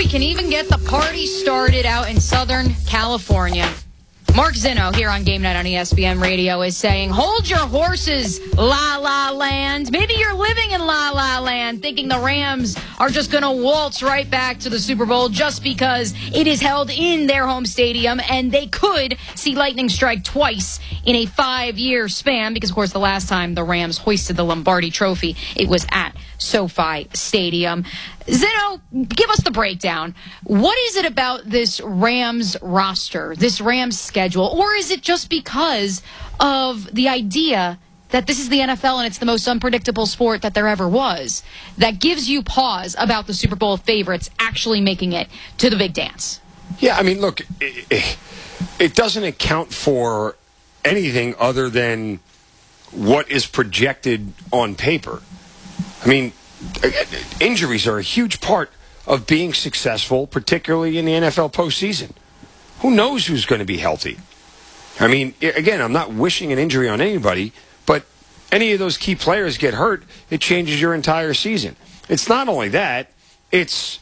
can even get the party started out in Southern California. Mark Zinno here on Game Night on ESPN Radio is saying, hold your horses, La La Land. Maybe you're living in La La Land thinking the Rams are just going to waltz right back to the Super Bowl just because it is held in their home stadium and they could see lightning strike twice in a 5-year span because, of course, the last time the Rams hoisted the Lombardi Trophy, it was at SoFi Stadium. Zinno, give us the breakdown. What is it about this Rams roster, this Rams schedule, or is it just because of the idea that this is the NFL and it's the most unpredictable sport that there ever was that gives you pause about the Super Bowl favorites actually making it to the big dance? Yeah, I mean, look, it doesn't account for anything other than what is projected on paper. I mean, injuries are a huge part of being successful, particularly in the NFL postseason. Who knows who's going to be healthy? I mean, again, I'm not wishing an injury on anybody, but any of those key players get hurt, it changes your entire season. It's not only that, it's,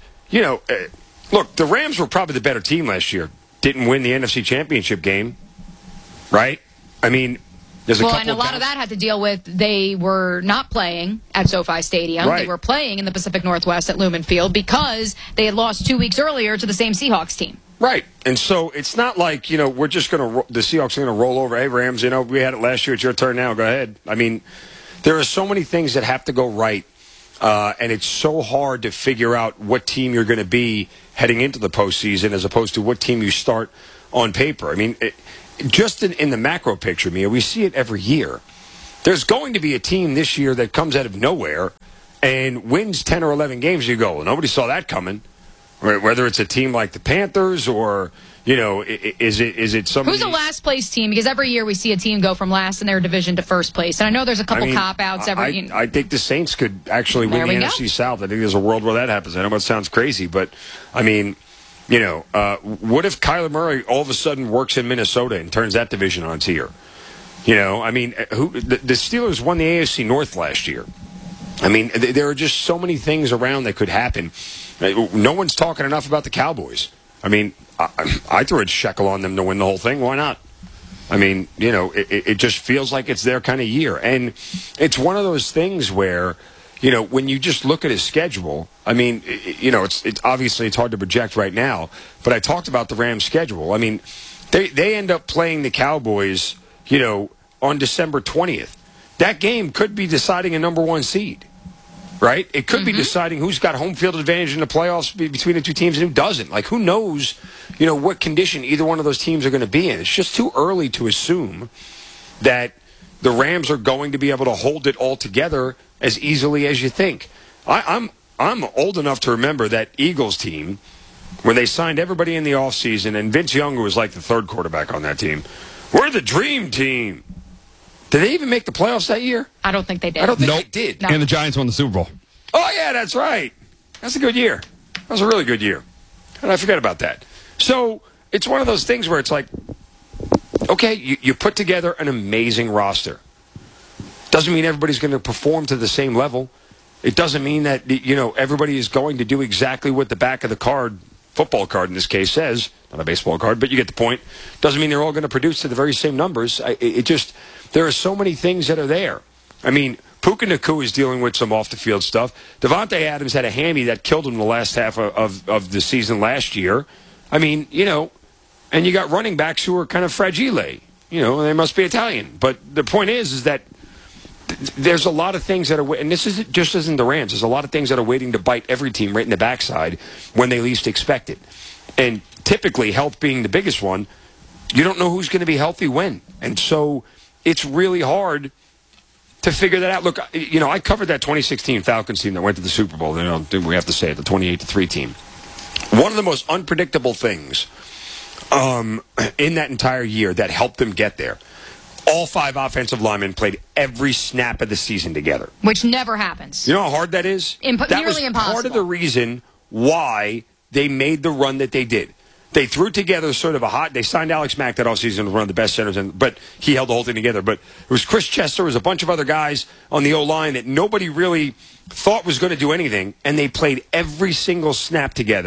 look, the Rams were probably the better team last year. Didn't win the NFC Championship game, right? I mean, there's a couple and a lot of that had to deal with they were not playing at SoFi Stadium. Right. They were playing in the Pacific Northwest at Lumen Field because they had lost 2 weeks earlier to the same Seahawks team. Right. And so it's not like, we're just going to, the Seahawks are going to roll over. Hey, Rams, we had it last year. It's your turn now. Go ahead. I mean, there are so many things that have to go right. And it's so hard to figure out what team you're going to be heading into the postseason as opposed to what team you start on paper. I mean, just in the macro picture, Mia, we see it every year. There's going to be a team this year that comes out of nowhere and wins 10 or 11 games. You go, well, nobody saw that coming. Whether it's a team like the Panthers or, is it somebody... Who's the last place team? Because every year we see a team go from last in their division to first place. And I know there's a couple cop-outs. I think the Saints could actually win the NFC South. I think there's a world where that happens. I know it sounds crazy, but, I mean... what if Kyler Murray all of a sudden works in Minnesota and turns that division on its ear? The Steelers won the AFC North last year. I mean, there are just so many things around that could happen. No one's talking enough about the Cowboys. I mean, I threw a shekel on them to win the whole thing. Why not? I mean, it just feels like it's their kind of year. And it's one of those things where... when you just look at his schedule, I mean, it's obviously it's hard to project right now, but I talked about the Rams' schedule. I mean, they end up playing the Cowboys, on December 20th. That game could be deciding a number 1 seed, right? It could be deciding who's got home field advantage in the playoffs between the two teams and who doesn't. Like, who knows, what condition either one of those teams are going to be in. It's just too early to assume that the Rams are going to be able to hold it all together as easily as you think. I'm old enough to remember that Eagles team when they signed everybody in the offseason, and Vince Young was like the third quarterback on that team. We're the dream team. Did they even make the playoffs that year? I don't think they did. I don't think they did. No. And the Giants won the Super Bowl. Oh, yeah, that's right. That's a good year. That was a really good year. And I forget about that. So it's one of those things where it's like, okay, you put together an amazing roster. Doesn't mean everybody's going to perform to the same level. It doesn't mean that, everybody is going to do exactly what the back of the card, football card in this case, says. Not a baseball card, but you get the point. Doesn't mean they're all going to produce to the very same numbers. There are so many things that are there. I mean, Puka Nacua is dealing with some off-the-field stuff. Devontae Adams had a hammy that killed him the last half of the season last year. I mean, and you got running backs who are kind of fragile. They must be Italian. But the point is that there's a lot of things that are, and this just isn't the Rams. There's a lot of things that are waiting to bite every team right in the backside when they least expect it. And typically, health being the biggest one, you don't know who's going to be healthy when. And so it's really hard to figure that out. Look, I covered that 2016 Falcons team that went to the Super Bowl. We have to say it, the 28-3 team. One of the most unpredictable things in that entire year that helped them get there. All 5 offensive linemen played every snap of the season together. Which never happens. You know how hard that is? That was part of the reason why they made the run that they did. They threw together sort of they signed Alex Mack that offseason, was one of the best centers, but he held the whole thing together. But it was Chris Chester, it was a bunch of other guys on the O-line that nobody really thought was going to do anything, and they played every single snap together,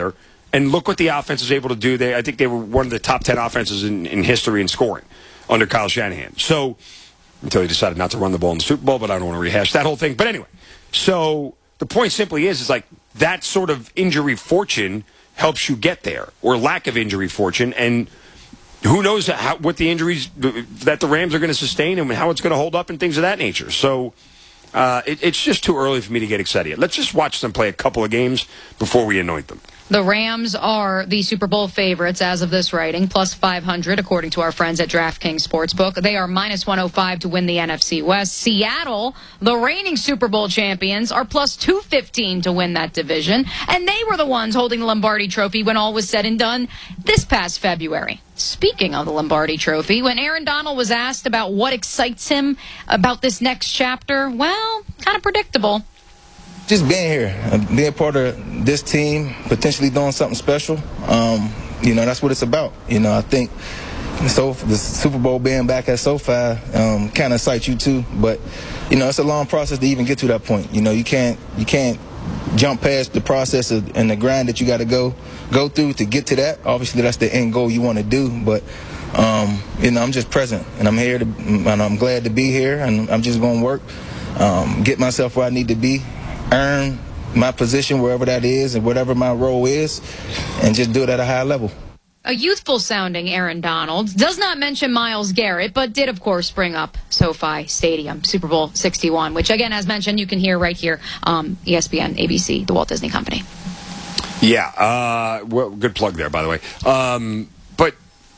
And look what the offense was able to do. I think they were one of the top 10 offenses in history in scoring under Kyle Shanahan. So, until he decided not to run the ball in the Super Bowl, but I don't want to rehash that whole thing. But anyway, so the point simply is like that sort of injury fortune helps you get there, or lack of injury fortune, and who knows what the injuries that the Rams are going to sustain and how it's going to hold up and things of that nature. So it's just too early for me to get excited. Let's just watch them play a couple of games before we anoint them. The Rams are the Super Bowl favorites as of this writing, plus 500 according to our friends at DraftKings Sportsbook. They are minus 105 to win the NFC West. Seattle, the reigning Super Bowl champions, are plus 215 to win that division. And they were the ones holding the Lombardi Trophy when all was said and done this past February. Speaking of the Lombardi Trophy, when Aaron Donald was asked about what excites him about this next chapter, well, kind of predictable. Just being here, being part of this team, potentially doing something special, that's what it's about. I think the Super Bowl being back at SoFi kind of excites you too. But, it's a long process to even get to that point. You can't jump past the process and the grind that you got to go through to get to that. Obviously, that's the end goal you want to do. But, I'm just present, and I'm here, and I'm glad to be here, and I'm just going to work, get myself where I need to be, earn my position wherever that is and whatever my role is, and just do it at a high level. A youthful-sounding Aaron Donald does not mention Myles Garrett, but did, of course, bring up SoFi Stadium, Super Bowl 61, which, again, as mentioned, you can hear right here, ESPN, ABC, the Walt Disney Company. Yeah, well, good plug there, by the way. But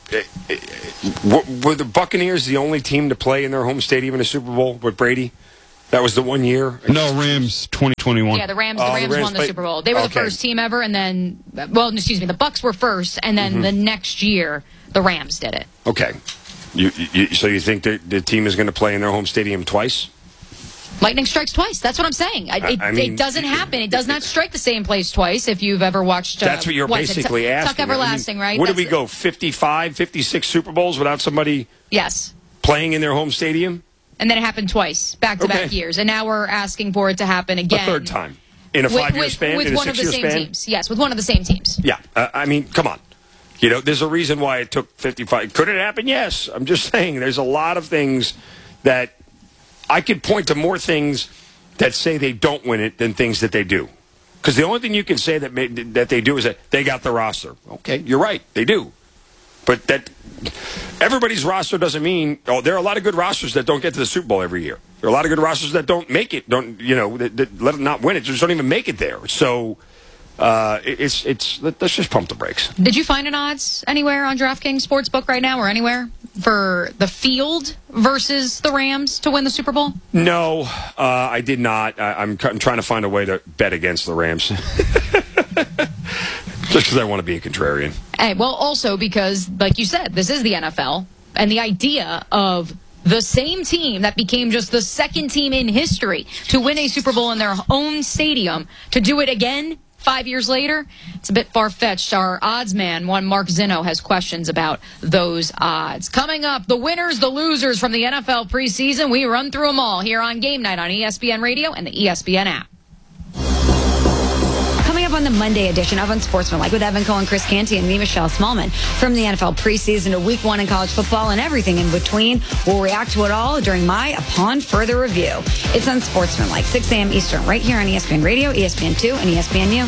were the Buccaneers the only team to play in their home stadium in a Super Bowl with Brady? That was the 1 year? No, Rams 2021. Yeah, the Rams won the Super Bowl. They were the first team ever, and then, the Bucs were first, and then the next year, the Rams did it. Okay. So you think that the team is going to play in their home stadium twice? Lightning strikes twice. That's what I'm saying. It doesn't happen. It does not strike the same place twice if you've ever watched... That's what you're basically asking. Tuck Everlasting, right? What did we go, 55, 56 Super Bowls without somebody playing in their home stadium? And then it happened twice, back-to-back years. And now we're asking for it to happen again. A third time. In a 5-year span? With in a one of the 6-year same span? teams. Yes, with one of the same teams. Yeah. Come on. There's a reason why it took 55. Could it happen? Yes. I'm just saying there's a lot of things that I could point to more things that say they don't win it than things that they do. Because the only thing you can say that they do is that they got the roster. Okay, you're right. They do. But that everybody's roster doesn't mean, there are a lot of good rosters that don't get to the Super Bowl every year. There are a lot of good rosters that don't make it, that let them not win it, just don't even make it there. So let's just pump the brakes. Did you find an odds anywhere on DraftKings Sportsbook right now or anywhere for the field versus the Rams to win the Super Bowl? No, I did not. I'm trying to find a way to bet against the Rams. Just because I want to be a contrarian. Hey, well, also because, like you said, this is the NFL, and the idea of the same team that became just the second team in history to win a Super Bowl in their own stadium, to do it again 5 years later, it's a bit far-fetched. Our odds man, one Mark Zinno, has questions about those odds. Coming up, the winners, the losers from the NFL preseason. We run through them all here on Game Night on ESPN Radio and the ESPN app. Coming up on the Monday edition of Unsportsmanlike with Evan Cohen, Chris Canty, and me, Michelle Smallman. From the NFL preseason to Week 1 in college football and everything in between, we'll react to it all during my Upon Further Review. It's Unsportsmanlike, 6 a.m. Eastern, right here on ESPN Radio, ESPN2, and ESPNU.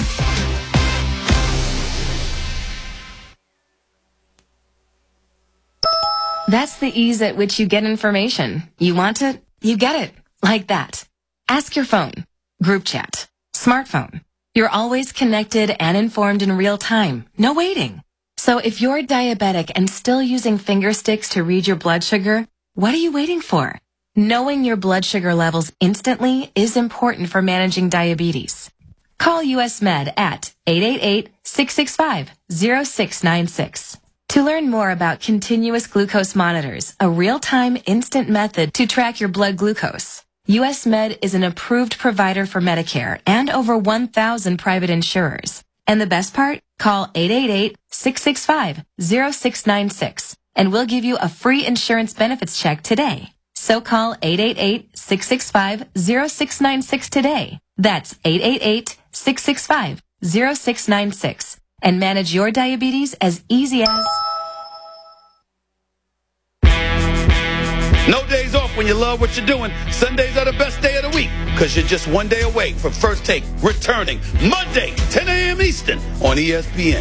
That's the ease at which you get information. You want it, you get it. Like that. Ask your phone. Group chat. Smartphone. You're always connected and informed in real time. No waiting. So if you're diabetic and still using finger sticks to read your blood sugar, what are you waiting for? Knowing your blood sugar levels instantly is important for managing diabetes. Call US Med at 888-665-0696. To learn more about continuous glucose monitors, a real-time instant method to track your blood glucose. US Med is an approved provider for Medicare and over 1,000 private insurers. And the best part? Call 888-665-0696 and we'll give you a free insurance benefits check today. So call 888-665-0696 today. That's 888-665-0696. and manage your diabetes as easy as... No days off when you love what you're doing. Sundays are the best day of the week because you're just one day away from First Take returning Monday, 10 a.m. Eastern on ESPN.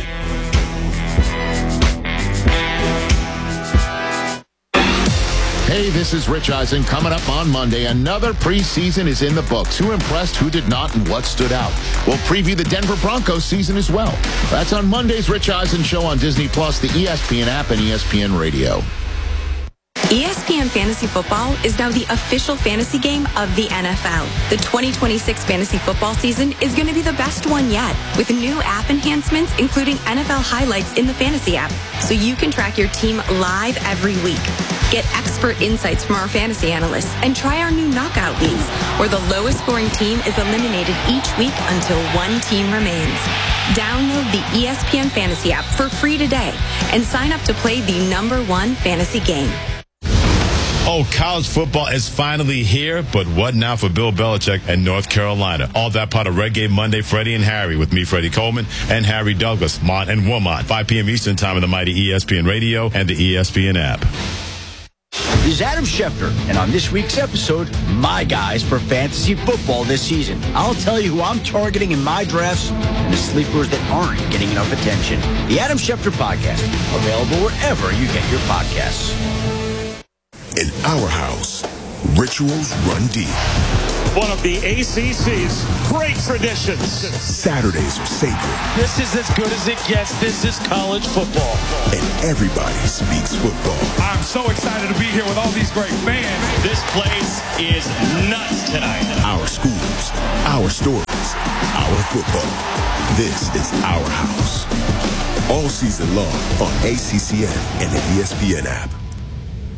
Hey, this is Rich Eisen. Coming up on Monday, another preseason is in the books. Who impressed, who did not, and what stood out? We'll preview the Denver Broncos season as well. That's on Monday's Rich Eisen Show on Disney+, the ESPN app, and ESPN Radio. ESPN Fantasy Football is now the official fantasy game of the NFL. The 2026 fantasy football season is going to be the best one yet, with new app enhancements, including NFL highlights in the fantasy app, so you can track your team live every week. Get expert insights from our fantasy analysts and try our new knockout leagues, where the lowest scoring team is eliminated each week until one team remains. Download the ESPN Fantasy app for free today and sign up to play the #1 fantasy game. Oh, college football is finally here, but what now for Bill Belichick and North Carolina? All that part of Red Game Monday, Freddie and Harry, with me, Freddie Coleman, and Harry Douglas, Mont and Wilmot, 5 p.m. Eastern Time on the mighty ESPN Radio and the ESPN app. This is Adam Schefter, and on this week's episode, my guys for fantasy football this season. I'll tell you who I'm targeting in my drafts and the sleepers that aren't getting enough attention. The Adam Schefter Podcast, available wherever you get your podcasts. In our house, rituals run deep. One of the ACC's great traditions. Saturdays are sacred. This is as good as it gets. This is college football. And everybody speaks football. I'm so excited to be here with all these great fans. This place is nuts tonight. Our schools, our stories, our football. This is our house. All season long on ACCN and the ESPN app.